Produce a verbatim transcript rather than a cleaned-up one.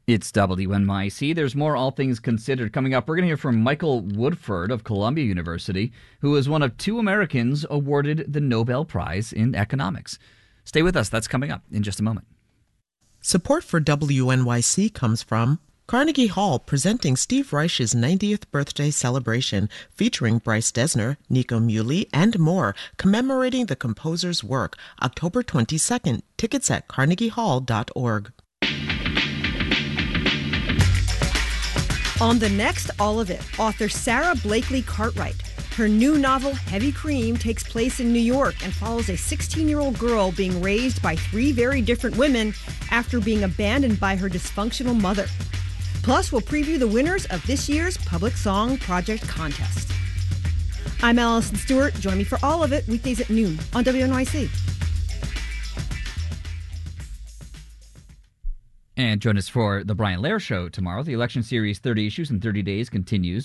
It's W N Y C. There's more All Things Considered coming up. We're going to hear from Michael Woodford of Columbia University, who is one of two Americans awarded the Nobel Prize in Economics. Stay with us. That's coming up in just a moment. Support for W N Y C comes from Carnegie Hall, presenting Steve Reich's ninetieth birthday celebration, featuring Bryce Dessner, Nico Muhly, and more, commemorating the composer's work, October twenty-second. Tickets at carnegie hall dot org. On the next All of It, author Sarah Blakely Cartwright. Her new novel, Heavy Cream, takes place in New York and follows a sixteen-year-old girl being raised by three very different women after being abandoned by her dysfunctional mother. Plus, we'll preview the winners of this year's Public Song Project contest. I'm Allison Stewart. Join me for All of It, weekdays at noon on W N Y C. And join us for the Brian Lehrer Show tomorrow. The election series thirty Issues in thirty Days continues.